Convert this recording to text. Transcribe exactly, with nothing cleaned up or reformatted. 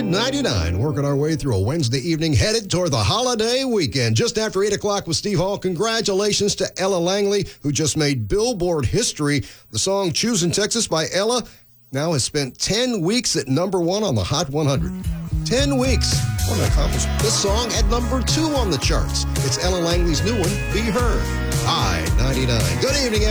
ninety-nine, working our way through a Wednesday evening, headed toward the holiday weekend. Just after eight o'clock with Steve Hall, congratulations to Ella Langley, who just made Billboard history. The song Choosing Texas by Ella now has spent ten weeks at number one on the Hot one hundred. ten weeks. What an accomplishment. This song at number two on the charts. It's Ella Langley's new one, Be Heard. I ninety-nine. Good evening, everyone.